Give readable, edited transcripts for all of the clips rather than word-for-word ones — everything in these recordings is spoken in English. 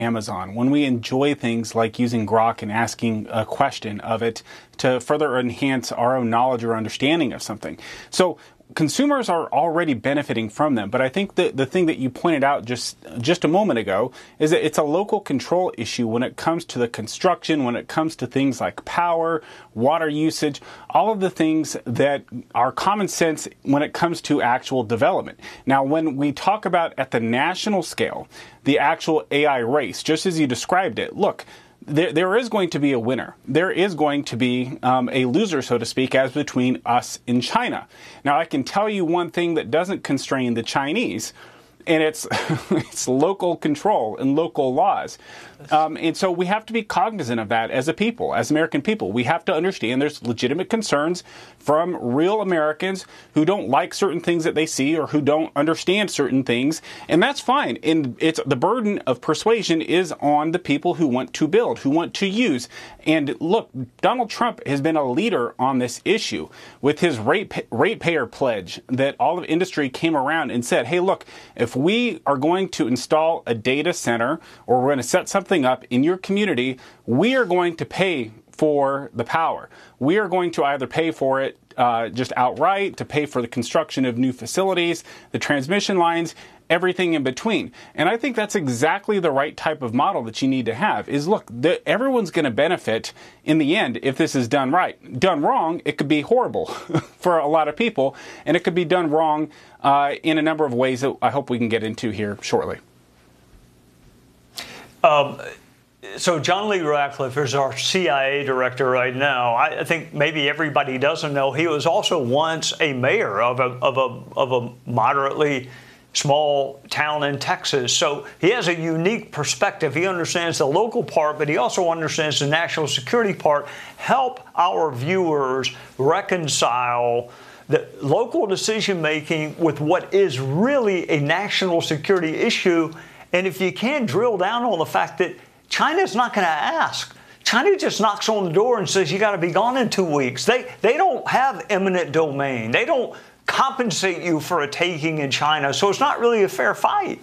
Amazon, when we enjoy things like using Grok and asking a question of it to further enhance our own knowledge or understanding of something. So consumers are already benefiting from them. But I think the thing that you pointed out just a moment ago is that it's a local control issue when it comes to the construction, when it comes to things like power, water usage, all of the things that are common sense when it comes to actual development. Now, when we talk about at the national scale, the actual AI race, just as you described it, look, there is going to be a winner. There is going to be a loser, so to speak, as between us and China. Now, I can tell you one thing that doesn't constrain the Chinese, and it's it's local control and local laws. And so we have to be cognizant of that as a people, as American people. We have to understand there's legitimate concerns from real Americans who don't like certain things that they see or who don't understand certain things, and that's fine. And it's the burden of persuasion is on the people who want to build, who want to use. And look, Donald Trump has been a leader on this issue with his ratepayer pledge that all of industry came around and said, hey, look, if we are going to install a data center or we're going to set something up in your community, we are going to pay for the power. We are going to either pay for it just outright, to pay for the construction of new facilities, the transmission lines, everything in between. And I think that's exactly the right type of model that you need to have is, look, everyone's going to benefit in the end if this is done right. Done wrong, it could be horrible for a lot of people, and it could be done wrong in a number of ways that I hope we can get into here shortly. So John Lee Ratcliffe is our CIA director right now. I think maybe everybody doesn't know he was also once a mayor of a moderately small town in Texas. So he has a unique perspective. He understands the local part, but he also understands the national security part. Help our viewers reconcile the local decision making with what is really a national security issue. And if you can't drill down on the fact that China's not going to ask. China just knocks on the door and says, you got to be gone in 2 weeks. They don't have eminent domain. They don't compensate you for a taking in China. So it's not really a fair fight.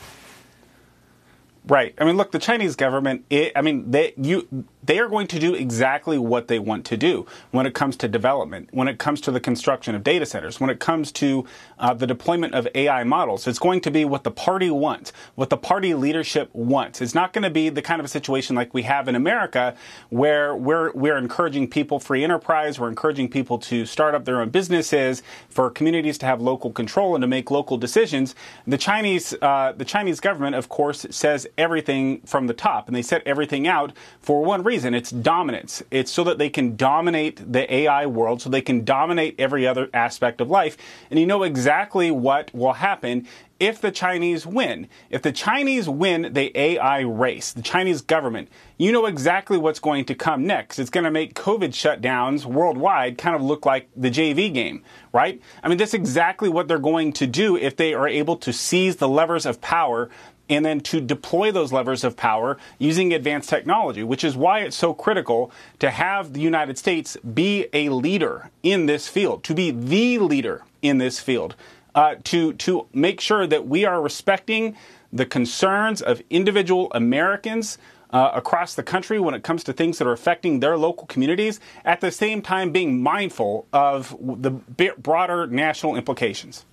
Right. I mean, look, the Chinese government, they are going to do exactly what they want to do when it comes to development, when it comes to the construction of data centers, when it comes to the deployment of AI models. It's going to be what the party wants, what the party leadership wants. It's not going to be the kind of a situation like we have in America where we're encouraging people free enterprise, we're encouraging people to start up their own businesses, for communities to have local control and to make local decisions. The Chinese government, of course, says everything from the top, and they set everything out for one reason. It's dominance. It's so that they can dominate the AI world, so they can dominate every other aspect of life. And you know exactly what will happen if the Chinese win. If the Chinese win the AI race, the Chinese government, you know exactly what's going to come next. It's going to make COVID shutdowns worldwide kind of look like the JV game, right? I mean, that's exactly what they're going to do if they are able to seize the levers of power and then to deploy those levers of power using advanced technology, which is why it's so critical to have the United States be a leader in this field, to be the leader in this field, to make sure that we are respecting the concerns of individual Americans across the country when it comes to things that are affecting their local communities, at the same time being mindful of the broader national implications.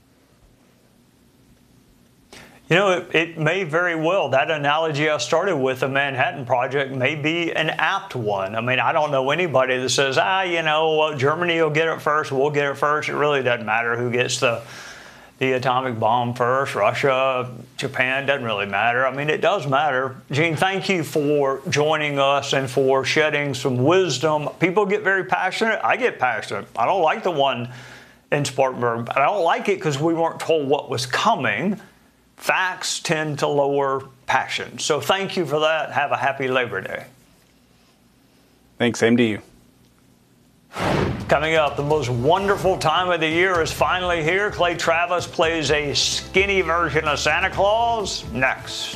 You know, it may very well, that analogy I started with, the Manhattan Project, may be an apt one. I mean, I don't know anybody that says, Germany will get it first, we'll get it first. It really doesn't matter who gets the atomic bomb first. Russia, Japan, doesn't really matter. I mean, it does matter. Gene, thank you for joining us and for shedding some wisdom. People get very passionate. I get passionate. I don't like the one in Spartanburg. I don't like it because we weren't told what was coming. Facts tend to lower passion. So thank you for that. Have a happy Labor Day. Thanks. Same to you. Coming up, the most wonderful time of the year is finally here. Clay Travis plays a skinny version of Santa Claus next.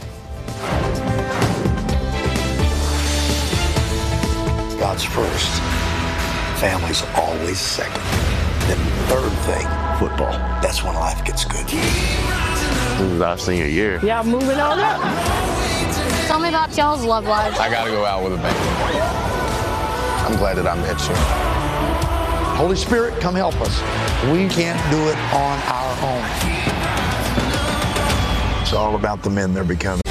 God's first. Family's always second. Then third thing, football. That's when life gets good. This is our senior year. Yeah, moving on up. Tell me about y'all's love life. I got to go out with a bang. I'm glad that I met you. Holy Spirit, come help us. We can't do it on our own. It's all about the men they're becoming.